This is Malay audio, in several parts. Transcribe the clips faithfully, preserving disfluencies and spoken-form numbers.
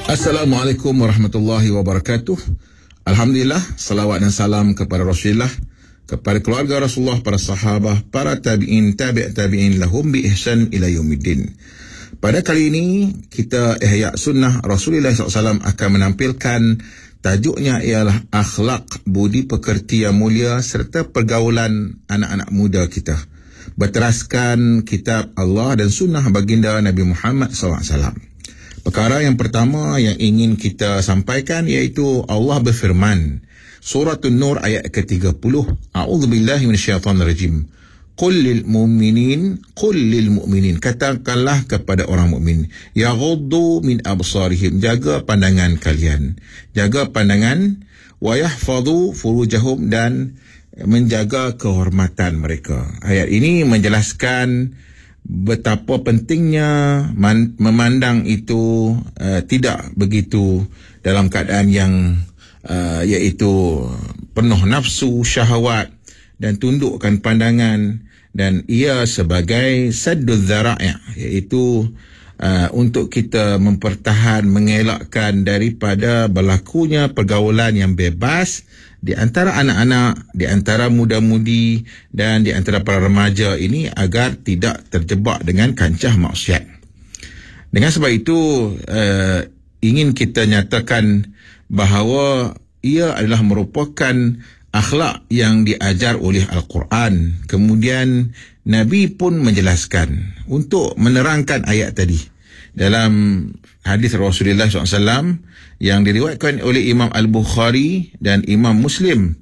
Assalamualaikum warahmatullahi wabarakatuh. Alhamdulillah, salawat dan salam kepada Rasulullah, kepada keluarga Rasulullah, para sahabat, para tabi'in, tabi' tabi'in lahum bi ihsan ila yaumiddin. Pada kali ini, kita Ihya Sunnah Rasulullah sallallahu alaihi wasallam akan menampilkan tajuknya ialah akhlak, budi pekerti yang mulia serta pergaulan anak-anak muda kita, berteraskan kitab Allah dan sunnah baginda Nabi Muhammad sallallahu alaihi wasallam. Perkara yang pertama yang ingin kita sampaikan iaitu Allah berfirman, Surah An-Nur ayat ke tiga puluh, A'udzubillahi minasyaitonirrajim. Qul lil mu'minin, qul lil mu'minin, katakanlah kepada orang mukmin, yaghuddu min absarihim, jaga pandangan kalian, jaga pandangan, wa yahfazu furujahum, dan menjaga kehormatan mereka. Ayat ini menjelaskan betapa pentingnya man, memandang itu uh, tidak begitu dalam keadaan yang uh, iaitu penuh nafsu, syahwat, dan tundukkan pandangan, dan ia sebagai sadduz zara'i', iaitu uh, untuk kita mempertahan, mengelakkan daripada berlakunya pergaulan yang bebas di antara anak-anak, di antara muda-mudi, dan di antara para remaja ini, agar tidak terjebak dengan kancah maksiat. Dengan sebab itu, uh, ingin kita nyatakan bahawa ia adalah merupakan akhlak yang diajar oleh Al-Quran. Kemudian Nabi pun menjelaskan untuk menerangkan ayat tadi dalam hadis Rasulullah sallallahu alaihi wasallam yang diriwayatkan oleh Imam Al-Bukhari dan Imam Muslim,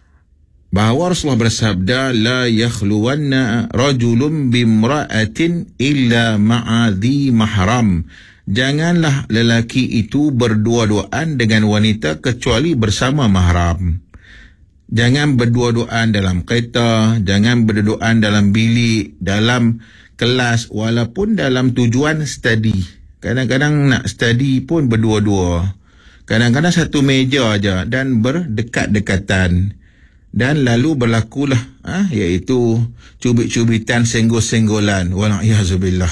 bahawa Rasulullah bersabda, la yakhluwanna rajulun bimra'atin illa ma'adhi mahram. Janganlah lelaki itu berdua-duaan dengan wanita kecuali bersama mahram. Jangan berdua-duaan dalam kereta, jangan berdua-duaan dalam bilik, dalam kelas, walaupun dalam tujuan study. Kadang-kadang nak study pun berdua-dua. Kadang-kadang satu meja aja dan berdekat-dekatan. Dan lalu berlakulah, ah, iaitu cubit-cubitan, senggol-senggolan. Wala'iyahzubillah.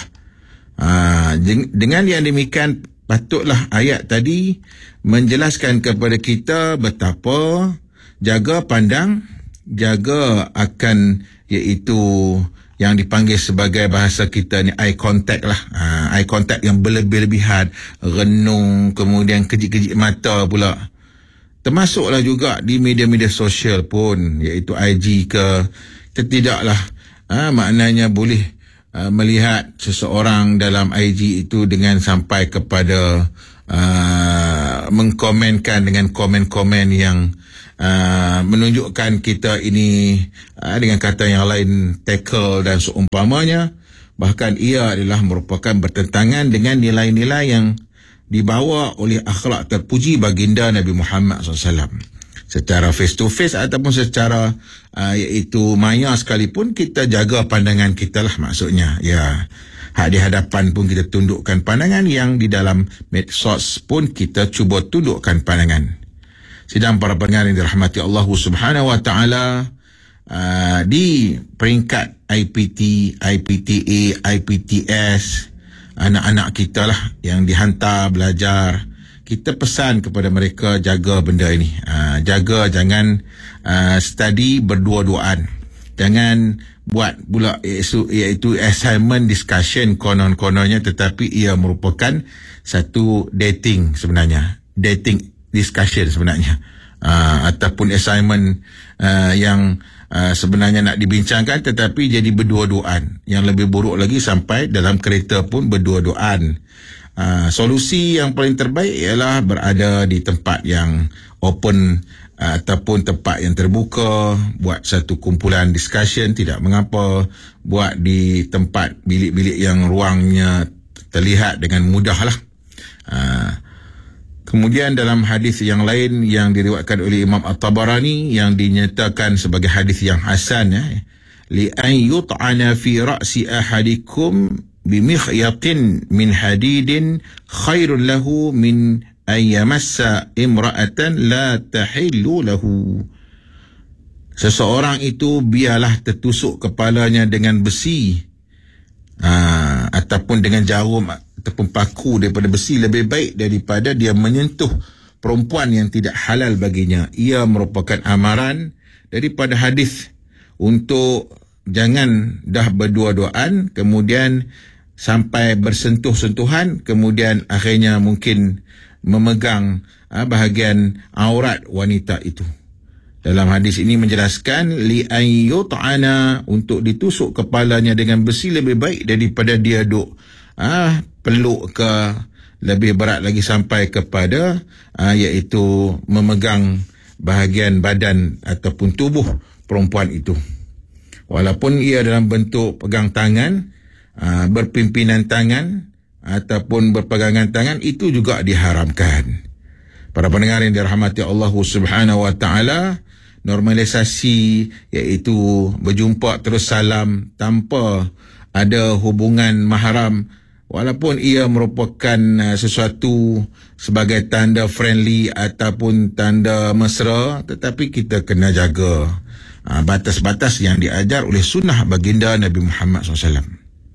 Ah, dengan yang demikian, patutlah ayat tadi menjelaskan kepada kita betapa jaga pandang, jaga akan iaitu yang dipanggil sebagai bahasa kita ni eye contact lah. Ha, eye contact yang berlebih-lebihan, renung, kemudian kejip-kejip mata pula. Termasuklah juga di media-media sosial pun, iaitu I G ke, tidaklah ha, maknanya boleh ha, melihat seseorang dalam I G itu dengan sampai kepada uh, mengkomenkan dengan komen-komen yang Uh, menunjukkan kita ini uh, dengan kata yang lain tackle dan seumpamanya. Bahkan ia adalah merupakan bertentangan dengan nilai-nilai yang dibawa oleh akhlak terpuji baginda Nabi Muhammad sallallahu alaihi wasallam. Secara face to face ataupun secara uh, iaitu maya sekalipun, kita jaga pandangan kita lah, maksudnya ya. Hak di hadapan pun kita tundukkan pandangan, yang di dalam medsos pun kita cuba tundukkan pandangan. Sidang para pendengar yang dirahmati Allah Subhanahu wa taala, uh, di peringkat I P T, I P T A, I P T S, anak-anak kita lah yang dihantar belajar, kita pesan kepada mereka jaga benda ini. Uh, jaga, jangan uh, study berdua-duaan. Jangan buat pula iaitu, iaitu assignment discussion konon-kononnya, tetapi ia merupakan satu dating sebenarnya. Dating discussion sebenarnya, uh, ataupun assignment uh, yang uh, sebenarnya nak dibincangkan tetapi jadi berdua-duaan. Yang lebih buruk lagi sampai dalam kereta pun berdua-duaan. Uh, solusi yang paling terbaik ialah berada di tempat yang open, uh, ataupun tempat yang terbuka, buat satu kumpulan discussion, tidak mengapa. Buat di tempat bilik-bilik yang ruangnya terlihat dengan mudah lah. Uh, Kemudian dalam hadis yang lain yang diriwayatkan oleh Imam At-Tabarani yang dinyatakan sebagai hadis yang hasan, ya, li an yut'ana fi ra'si ahadikum bimikhyatin min hadidin khairun lahu min an yamassa imra'atan la tahillu lahu. Seseorang itu biarlah tertusuk kepalanya dengan besi, uh, ataupun dengan jarum ataupun paku daripada besi lebih baik daripada dia menyentuh perempuan yang tidak halal baginya. Ia merupakan amaran daripada hadis untuk jangan dah berdua-duaan kemudian sampai bersentuh-sentuhan, kemudian akhirnya mungkin memegang ha, bahagian aurat wanita itu. Dalam hadis ini menjelaskan li an yut'ana, untuk ditusuk kepalanya dengan besi lebih baik daripada dia duk ah peluk ke, lebih berat lagi sampai kepada ah, iaitu memegang bahagian badan ataupun tubuh perempuan itu. Walaupun ia dalam bentuk pegang tangan, ah, berpimpinan tangan ataupun berpegangan tangan, itu juga diharamkan. Para pendengar yang dirahmati Allah Subhanahu wa taala, normalisasi iaitu berjumpa terus salam tanpa ada hubungan mahram, walaupun ia merupakan sesuatu sebagai tanda friendly ataupun tanda mesra, tetapi kita kena jaga batas-batas yang diajar oleh sunnah baginda Nabi Muhammad sallallahu alaihi wasallam.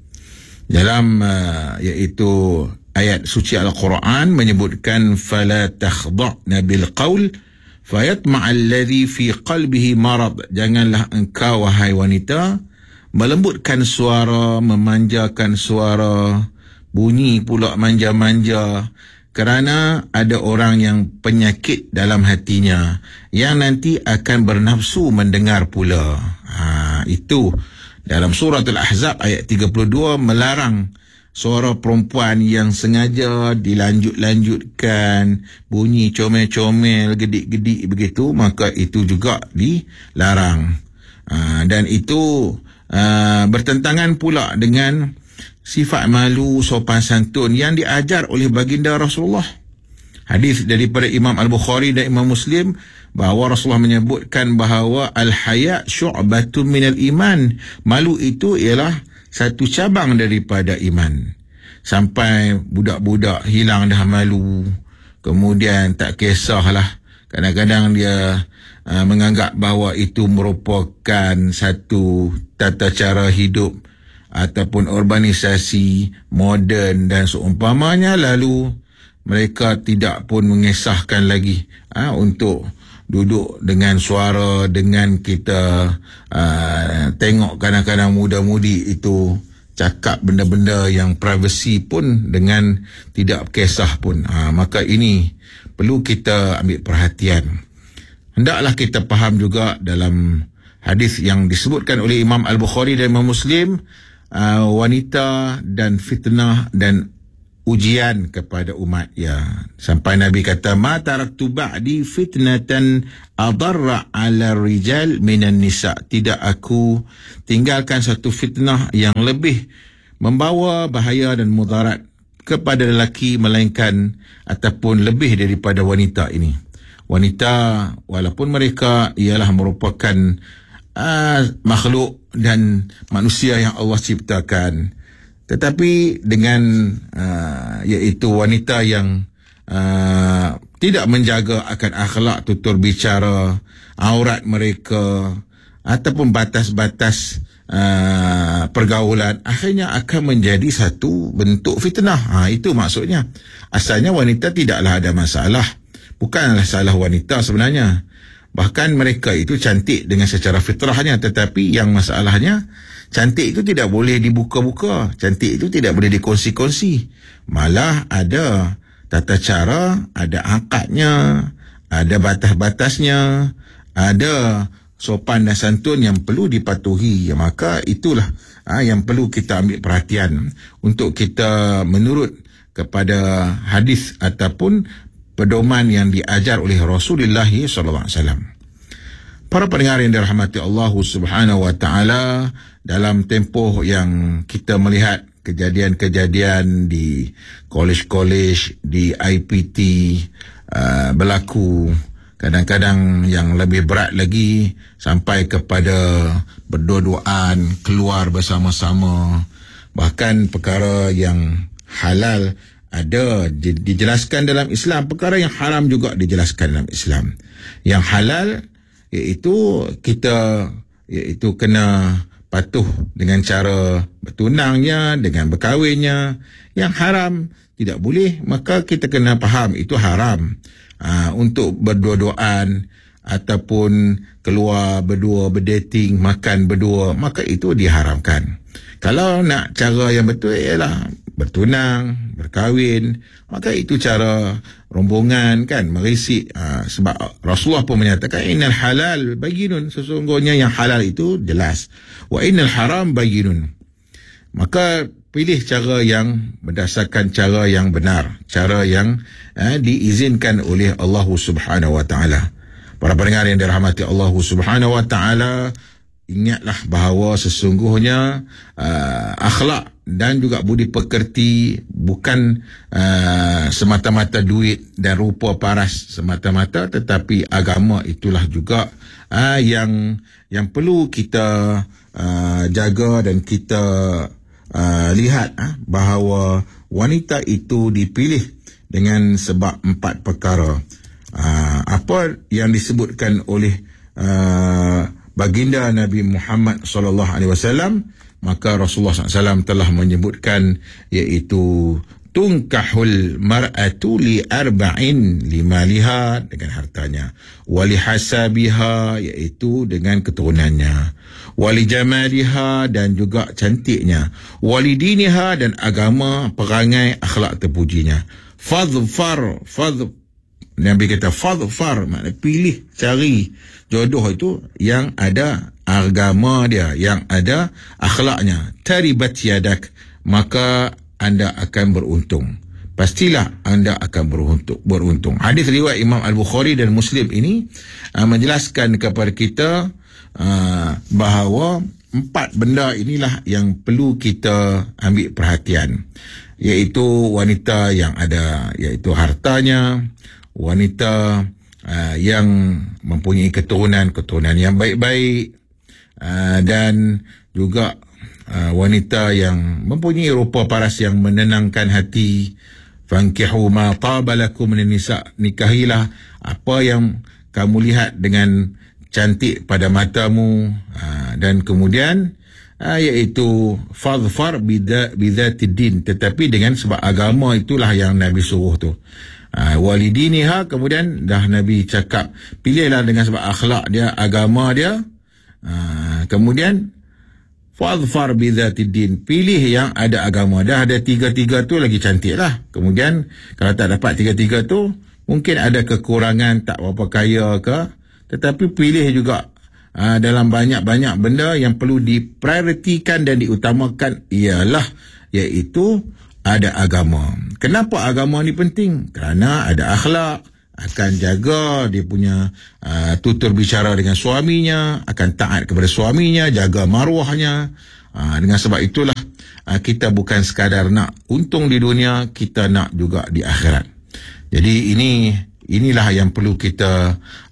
Dalam uh, iaitu ayat suci Al-Quran menyebutkan fala takhda'na bil qaul fayatma'al ladzi fi qalbihi marad, janganlah engkau wahai wanita melembutkan suara, memanjakan suara, bunyi pula manja-manja, kerana ada orang yang penyakit dalam hatinya yang nanti akan bernafsu mendengar pula. Ha, itu dalam surah Al-Ahzab ayat tiga puluh dua melarang suara perempuan yang sengaja dilanjut-lanjutkan, bunyi comel-comel, gedik-gedik begitu, maka itu juga dilarang. Uh, dan itu uh, bertentangan pula dengan sifat malu, sopan santun yang diajar oleh baginda Rasulullah. Hadis daripada Imam Al-Bukhari dan Imam Muslim bahawa Rasulullah menyebutkan bahawa al-haya syu'batun minal iman. Malu itu ialah satu cabang daripada iman. Sampai budak-budak hilang dah malu, kemudian tak kisahlah. Kadang-kadang dia uh, menganggap bahawa itu merupakan satu tata cara hidup ataupun urbanisasi moden dan seumpamanya, lalu mereka tidak pun mengesahkan lagi ha, untuk duduk dengan suara, dengan kita uh, tengok kadang-kadang muda-mudi itu cakap benda-benda yang privasi pun dengan tidak kisah pun. Ha, maka ini perlu kita ambil perhatian. Hendaklah kita faham juga dalam hadis yang disebutkan oleh Imam Al-Bukhari dan Imam Muslim, uh, wanita dan fitnah dan ujian kepada umat ya. Sampai Nabi kata ma taraktu ba'di fitnatan adarra 'ala rijal minan nisa, tidak aku tinggalkan satu fitnah yang lebih membawa bahaya dan mudarat kepada lelaki melainkan ataupun lebih daripada wanita ini. Wanita walaupun mereka ialah merupakan uh, makhluk dan manusia yang Allah ciptakan, tetapi dengan uh, iaitu wanita yang uh, tidak menjaga akan akhlak tutur bicara, aurat mereka ataupun batas-batas uh, pergaulan, akhirnya akan menjadi satu bentuk fitnah. Ha, itu maksudnya. Asalnya wanita tidaklah ada masalah. Bukanlah salah wanita sebenarnya. Bahkan mereka itu cantik dengan secara fitrahnya, tetapi yang masalahnya cantik itu tidak boleh dibuka-buka. Cantik itu tidak boleh dikongsi-kongsi. Malah ada tata cara, ada akadnya, ada batas-batasnya, ada sopan dan santun yang perlu dipatuhi. Maka itulah ha, yang perlu kita ambil perhatian untuk kita menurut kepada hadis ataupun pedoman yang diajar oleh Rasulullah sallallahu alaihi wasallam. Para pendengar yang dirahmati Allah Subhanahu wa taala, dalam tempoh yang kita melihat kejadian-kejadian di kolej-kolej, di I P T uh, berlaku, kadang-kadang yang lebih berat lagi sampai kepada berdua-duaan, keluar bersama-sama. Bahkan perkara yang halal ada dijelaskan dalam Islam, perkara yang haram juga dijelaskan dalam Islam. Yang halal iaitu kita iaitu kena patuh dengan cara bertunangnya, dengan berkahwinnya. Yang haram tidak boleh, maka kita kena faham itu haram. Uh, untuk berdua-duaan ataupun keluar berdua, berdating, makan berdua, maka itu diharamkan. Kalau nak cara yang betul ialah bertunang, berkahwin, maka itu cara rombongan kan, merisik. Ha, sebab Rasulullah pun menyatakan innal halal bayyinun, sesungguhnya yang halal itu jelas, wa innal haram bayyinun. Maka pilih cara yang berdasarkan cara yang benar, cara yang eh, diizinkan oleh Allah Subhanahu wa taala. Para pendengar yang dirahmati Allah Subhanahu wa taala, ingatlah bahawa sesungguhnya uh, akhlak dan juga budi pekerti bukan uh, semata-mata duit dan rupa paras semata-mata, tetapi agama itulah juga uh, yang yang perlu kita uh, jaga dan kita uh, lihat uh, bahawa wanita itu dipilih dengan sebab empat perkara. Uh, apa yang disebutkan oleh uh, baginda Nabi Muhammad sallallahu alaihi wasallam, maka Rasulullah sallallahu alaihi wasallam telah menyebutkan, iaitu tunkahul mar'atu li arba'in, limaliha, dengan hartanya, wali hasabiha, iaitu dengan keturunannya, wali jamaliha, dan juga cantiknya, wali diniha, dan agama, perangai, akhlak terpujinya. Fadhfar, fadh Nabi kata fadhfar, maknanya pilih, cari jodoh itu yang ada agama dia, yang ada akhlaknya. Taribat yadak, maka anda akan beruntung. Pastilah anda akan beruntung. beruntung. Hadis riwayat Imam Al-Bukhari dan Muslim ini uh, menjelaskan kepada kita uh, bahawa empat benda inilah yang perlu kita ambil perhatian, iaitu wanita yang ada, iaitu hartanya, wanita uh, yang mempunyai keturunan, keturunan yang baik-baik, uh, dan juga uh, wanita yang mempunyai rupa paras yang menenangkan hati. Fankihu ma taba lakum minan nisa, nikahilah apa yang kamu lihat dengan cantik pada matamu, uh, dan kemudian uh, iaitu fadhfar bidzatid din, tetapi dengan sebab agama itulah yang Nabi suruh tu. Uh, walidiniha, kemudian dah Nabi cakap pilihlah dengan sebab akhlak dia, agama dia. Uh, kemudian fadhfar bidzatid din, pilih yang ada agama. Dah ada tiga-tiga tu lagi cantik lah. Kemudian kalau tak dapat tiga-tiga tu, mungkin ada kekurangan, tak berapa kaya ke, tetapi pilih juga uh, dalam banyak-banyak benda yang perlu diprioritikan dan diutamakan ialah, iaitu ada agama. Kenapa agama ni penting? Kerana ada akhlak, akan jaga dia punya uh, tutur bicara dengan suaminya, akan taat kepada suaminya, jaga maruahnya. Uh, dengan sebab itulah uh, kita bukan sekadar nak untung di dunia, kita nak juga di akhirat. Jadi ini inilah yang perlu kita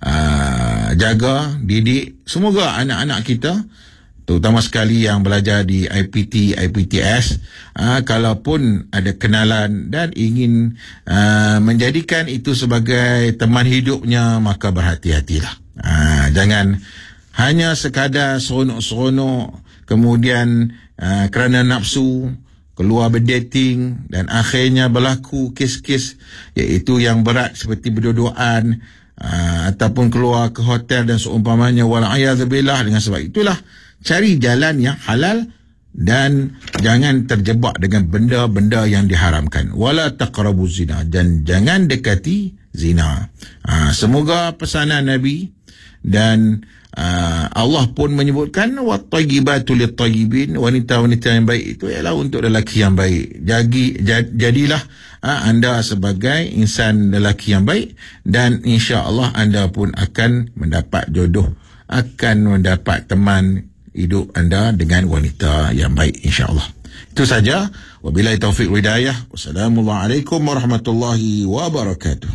uh, jaga, didik. Semoga anak-anak kita, terutama sekali yang belajar di I P T, I P T S, uh, kalaupun ada kenalan dan ingin uh, menjadikan itu sebagai teman hidupnya, maka berhati-hatilah. Uh, jangan hanya sekadar seronok-seronok, kemudian uh, kerana nafsu, keluar berdating, dan akhirnya berlaku kes-kes iaitu yang berat seperti berdua-duaan, uh, ataupun keluar ke hotel dan seumpamanya, wal'ayadzubillah. Dengan sebab itulah, cari jalan yang halal dan jangan terjebak dengan benda-benda yang diharamkan. Wala taqrabuz zina, dan jangan dekati zina. Ha, semoga pesanan Nabi dan uh, Allah pun menyebutkan wattayyibatu littayyibin, wanita-wanita yang baik itu ialah untuk lelaki yang baik. Jadi jadilah uh, anda sebagai insan lelaki yang baik, dan insya-Allah anda pun akan mendapat jodoh, akan mendapat teman hidup anda dengan wanita yang baik, insya-Allah. Itu saja. Wabillahi taufiq wa hidayah. Wassalamualaikum warahmatullahi wabarakatuh.